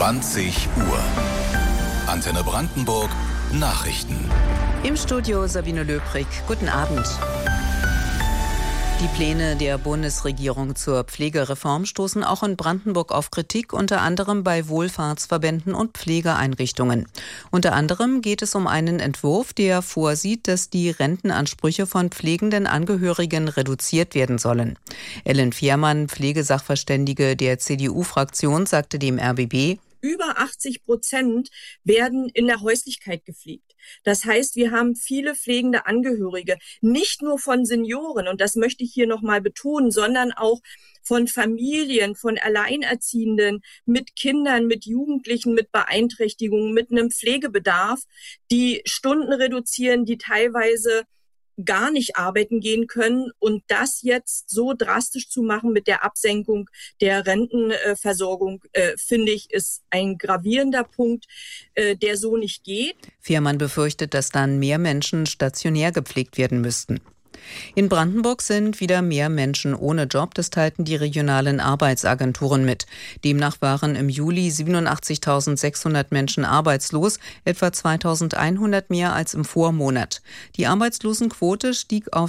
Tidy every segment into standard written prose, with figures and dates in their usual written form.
20 Uhr. Antenne Brandenburg Nachrichten. Im Studio Sabine Löbrig. Guten Abend. Die Pläne der Bundesregierung zur Pflegereform stoßen auch in Brandenburg auf Kritik, unter anderem bei Wohlfahrtsverbänden und Pflegeeinrichtungen. Unter anderem geht es um einen Entwurf, der vorsieht, dass die Rentenansprüche von pflegenden Angehörigen reduziert werden sollen. Ellen Fehrmann, Pflegesachverständige der CDU-Fraktion, sagte dem RBB: Über 80% werden in der Häuslichkeit gepflegt. Das heißt, wir haben viele pflegende Angehörige, nicht nur von Senioren, und das möchte ich hier nochmal betonen, sondern auch von Familien, von Alleinerziehenden, mit Kindern, mit Jugendlichen, mit Beeinträchtigungen, mit einem Pflegebedarf, die Stunden reduzieren, die teilweise gar nicht arbeiten gehen können, und das jetzt so drastisch zu machen mit der Absenkung der Rentenversorgung, finde ich, ist ein gravierender Punkt, der so nicht geht. Fehrmann befürchtet, dass dann mehr Menschen stationär gepflegt werden müssten. In Brandenburg sind wieder mehr Menschen ohne Job, das teilten die regionalen Arbeitsagenturen mit. Demnach waren im Juli 87.600 Menschen arbeitslos, etwa 2.100 mehr als im Vormonat. Die Arbeitslosenquote stieg auf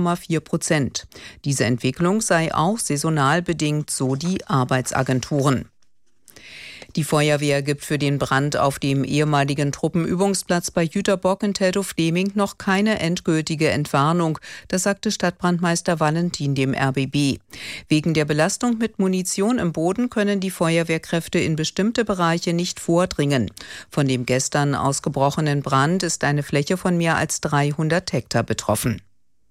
6,4%. Diese Entwicklung sei auch saisonal bedingt, so die Arbeitsagenturen. Die Feuerwehr gibt für den Brand auf dem ehemaligen Truppenübungsplatz bei Jüterbock in Teltow-Fleming noch keine endgültige Entwarnung. Das sagte Stadtbrandmeister Valentin dem RBB. Wegen der Belastung mit Munition im Boden können die Feuerwehrkräfte in bestimmte Bereiche nicht vordringen. Von dem gestern ausgebrochenen Brand ist eine Fläche von mehr als 300 Hektar betroffen.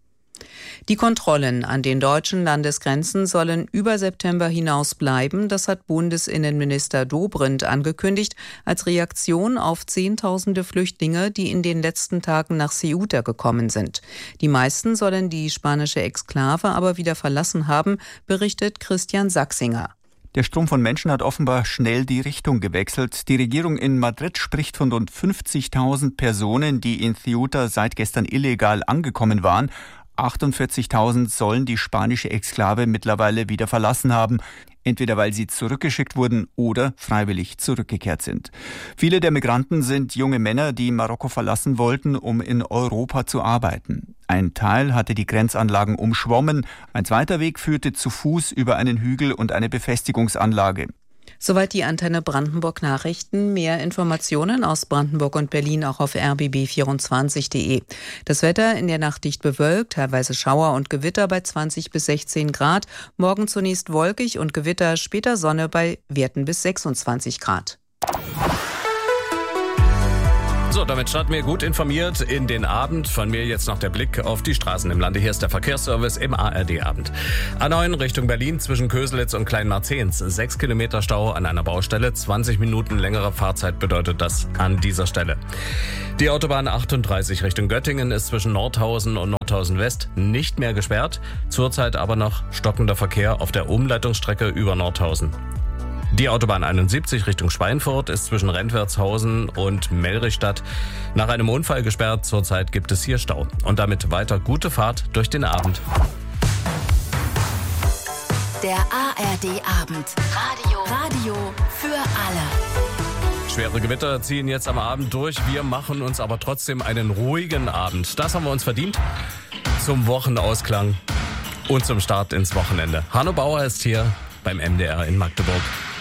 Die Kontrollen an den deutschen Landesgrenzen sollen über September hinaus bleiben. Das hat Bundesinnenminister Dobrindt angekündigt, als Reaktion auf Zehntausende Flüchtlinge, die in den letzten Tagen nach Ceuta gekommen sind. Die meisten sollen die spanische Exklave aber wieder verlassen haben, berichtet Christian Sachsinger. Der Strom von Menschen hat offenbar schnell die Richtung gewechselt. Die Regierung in Madrid spricht von rund 50.000 Personen, die in Ceuta seit gestern illegal angekommen waren. 48.000 sollen die spanische Exklave mittlerweile wieder verlassen haben, entweder weil sie zurückgeschickt wurden oder freiwillig zurückgekehrt sind. Viele der Migranten sind junge Männer, die Marokko verlassen wollten, um in Europa zu arbeiten. Ein Teil hatte die Grenzanlagen umschwommen, ein zweiter Weg führte zu Fuß über einen Hügel und eine Befestigungsanlage. Soweit die Antenne Brandenburg Nachrichten. Mehr Informationen aus Brandenburg und Berlin auch auf rbb24.de. Das Wetter in der Nacht dicht bewölkt, teilweise Schauer und Gewitter bei 20 bis 16 Grad. Morgen zunächst wolkig und Gewitter, später Sonne bei Werten bis 26 Grad. So, damit starten wir gut informiert in den Abend. Von mir jetzt noch der Blick auf die Straßen im Lande. Hier ist der Verkehrsservice im ARD-Abend. A9 Richtung Berlin zwischen Köselitz und Kleinmarzehns. 6 Kilometer Stau an einer Baustelle. 20 Minuten längere Fahrzeit bedeutet das an dieser Stelle. Die Autobahn 38 Richtung Göttingen ist zwischen Nordhausen und Nordhausen West nicht mehr gesperrt. Zurzeit aber noch stockender Verkehr auf der Umleitungsstrecke über Nordhausen. Die Autobahn 71 Richtung Schweinfurt ist zwischen Rentwertshausen und Mellrichstadt nach einem Unfall gesperrt. Zurzeit gibt es hier Stau. Und damit weiter gute Fahrt durch den Abend. Der ARD-Abend. Radio für alle. Schwere Gewitter ziehen jetzt am Abend durch. Wir machen uns aber trotzdem einen ruhigen Abend. Das haben wir uns verdient. Zum Wochenausklang und zum Start ins Wochenende. Hanno Bauer ist hier beim MDR in Magdeburg.